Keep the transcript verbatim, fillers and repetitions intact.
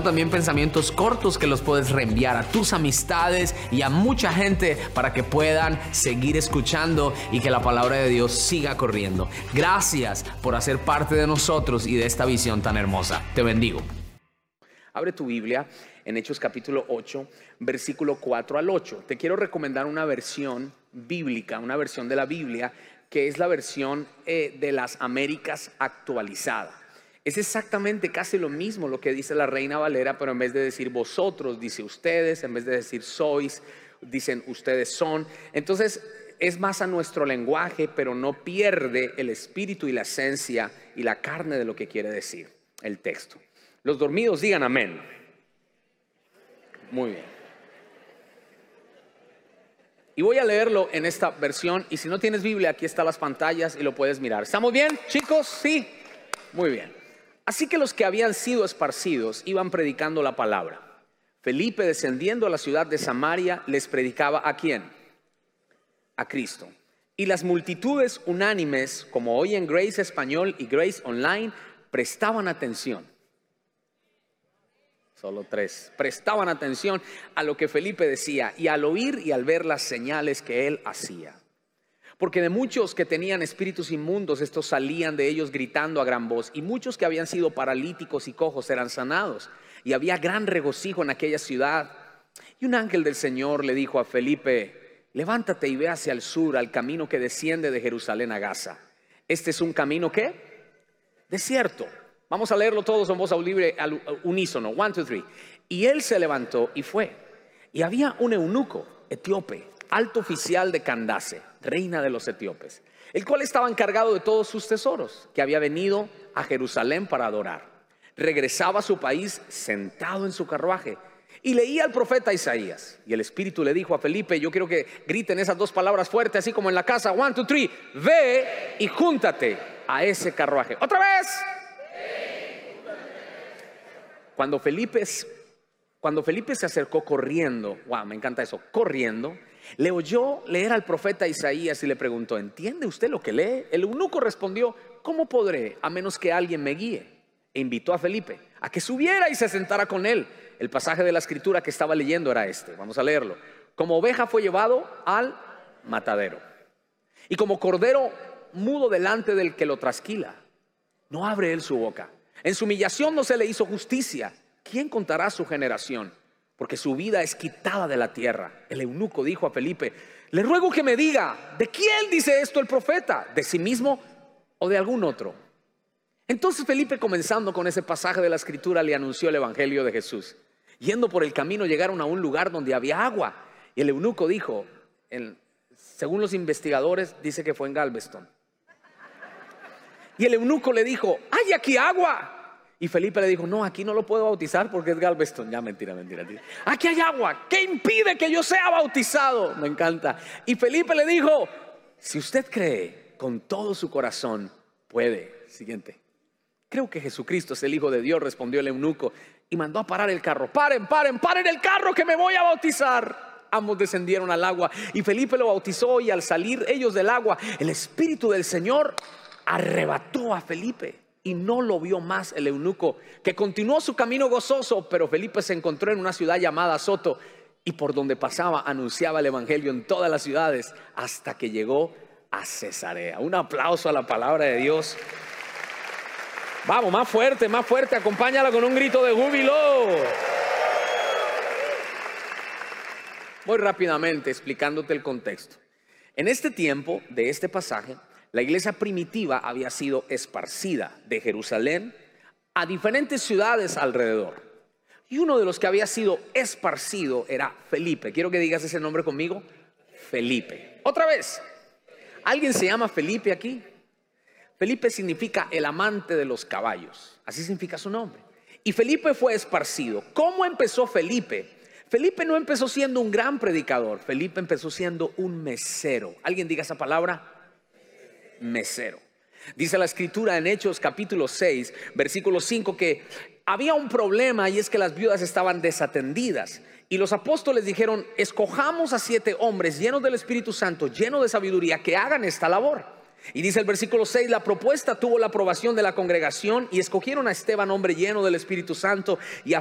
también pensamientos cortos que los puedes reenviar a tus amistades y a mucha gente para que puedan seguir escuchando y que la palabra de Dios siga corriendo. Gracias por hacer parte de nosotros y de esta visión tan hermosa. Te bendigo. Abre tu Biblia en Hechos capítulo ocho, versículo cuatro al ocho. Te quiero recomendar una versión bíblica, una versión de la Biblia que es la versión eh, de las Américas actualizada. Es exactamente casi lo mismo lo que dice la Reina Valera, pero en vez de decir vosotros, dice ustedes, en vez de decir sois, dicen ustedes son. Entonces es más a nuestro lenguaje, pero no pierde el espíritu y la esencia y la carne de lo que quiere decir el texto. Los dormidos digan amén. Muy bien. Y voy a leerlo en esta versión, y si no tienes Biblia, aquí están las pantallas y lo puedes mirar. ¿Estamos bien, chicos? Sí. Muy bien. Así que los que habían sido esparcidos iban predicando la palabra. Felipe, descendiendo a la ciudad de Samaria, les predicaba ¿a quién? A Cristo. Y las multitudes unánimes, como hoy en Grace Español y Grace Online, prestaban atención. Solo tres. Prestaban atención a lo que Felipe decía y al oír y al ver las señales que él hacía. Porque de muchos que tenían espíritus inmundos, estos salían de ellos gritando a gran voz. Y muchos que habían sido paralíticos y cojos eran sanados. Y había gran regocijo en aquella ciudad. Y un ángel del Señor le dijo a Felipe: levántate y ve hacia el sur, al camino que desciende de Jerusalén a Gaza. Este es un camino, ¿qué? Desierto. Vamos a leerlo todos en voz libre al unísono. One, two, three. Y él se levantó y fue. Y había un eunuco etíope, alto oficial de Candace, reina de los etíopes, el cual estaba encargado de todos sus tesoros, que había venido a Jerusalén para adorar. Regresaba a su país sentado en su carruaje y leía al profeta Isaías. Y el Espíritu le dijo a Felipe, yo quiero que griten esas dos palabras fuertes, así como en la casa. One, two, three. Ve y júntate a ese carruaje. Otra vez. Cuando Felipe, cuando Felipe se acercó corriendo, wow, me encanta eso, corriendo, le oyó leer al profeta Isaías y le preguntó, ¿entiende usted lo que lee? El eunuco respondió, ¿cómo podré a menos que alguien me guíe? E invitó a Felipe a que subiera y se sentara con él. El pasaje de la escritura que estaba leyendo era este, vamos a leerlo. Como oveja fue llevado al matadero, y como cordero mudo delante del que lo trasquila, no abre él su boca. En su humillación no se le hizo justicia. ¿Quién contará su generación? Porque su vida es quitada de la tierra. El eunuco dijo a Felipe, le ruego que me diga, ¿de quién dice esto el profeta? ¿De sí mismo o de algún otro? Entonces Felipe, comenzando con ese pasaje de la escritura, le anunció el evangelio de Jesús. Yendo por el camino llegaron a un lugar donde había agua. Y el eunuco dijo, el, según los investigadores, dice que fue en Galveston. Y el eunuco le dijo, ¡hay aquí agua! Y Felipe le dijo, no, aquí no lo puedo bautizar porque es Galveston. Ya, mentira, mentira, mentira. Aquí hay agua. ¿Qué impide que yo sea bautizado? Me encanta. Y Felipe le dijo, si usted cree con todo su corazón, puede. Siguiente. Creo que Jesucristo es el Hijo de Dios, respondió el eunuco. Y mandó a parar el carro. Paren, paren, paren el carro que me voy a bautizar. Ambos descendieron al agua y Felipe lo bautizó. Y al salir ellos del agua, el Espíritu del Señor arrebató a Felipe y no lo vio más el eunuco, que continuó su camino gozoso. Pero Felipe se encontró en una ciudad llamada Soto, y por donde pasaba anunciaba el evangelio en todas las ciudades hasta que llegó a Cesarea. Un aplauso a la palabra de Dios. Vamos, más fuerte, más fuerte, acompáñala con un grito de júbilo. Voy rápidamente explicándote el contexto. En este tiempo de este pasaje, la iglesia primitiva había sido esparcida de Jerusalén a diferentes ciudades alrededor. Y uno de los que había sido esparcido era Felipe. Quiero que digas ese nombre conmigo. Felipe. Otra vez. ¿Alguien se llama Felipe aquí? Felipe significa el amante de los caballos. Así significa su nombre. Y Felipe fue esparcido. ¿Cómo empezó Felipe? Felipe no empezó siendo un gran predicador. Felipe empezó siendo un mesero. ¿Alguien diga esa palabra? Mesero. Dice la escritura en Hechos capítulo seis, versículo cinco, que había un problema, y es que las viudas estaban desatendidas. Y los apóstoles dijeron, escojamos a siete hombres llenos del Espíritu Santo, llenos de sabiduría, que hagan esta labor. Y dice el versículo seis, la propuesta tuvo la aprobación de la congregación, y escogieron a Esteban, hombre lleno del Espíritu Santo, y a